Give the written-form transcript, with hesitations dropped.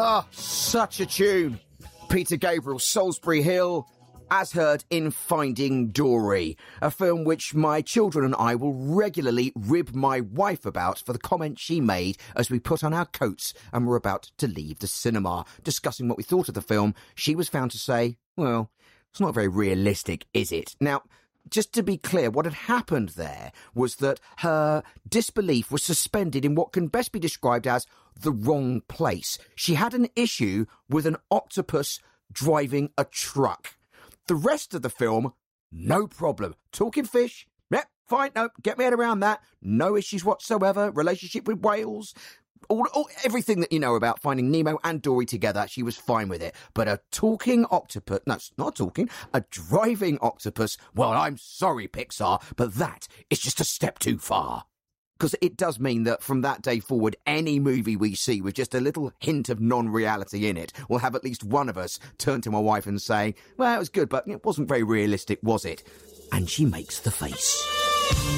Ah, such a tune. Peter Gabriel, Salisbury Hill, as heard in Finding Dory, a film which my children and I will regularly rib my wife about for the comment she made as we put on our coats and were about to leave the cinema. Discussing what we thought of the film, she was found to say, well, it's not very realistic, is it? Now, just to be clear, what had happened there was that her disbelief was suspended in what can best be described as the wrong place. She had an issue with an octopus driving a truck. The rest of the film, no problem. Talking fish, yep, fine, no, get my head around that. No issues whatsoever. Relationship with whales, everything that you know about Finding Nemo and Dory together, she was fine with it. But a talking octopus, no, it's not talking, a driving octopus, well, I'm sorry, Pixar, but that is just a step too far. Because it does mean that from that day forward, any movie we see with just a little hint of non-reality in it will have at least one of us turn to my wife and say, well, it was good, but it wasn't very realistic, was it? And she makes the face.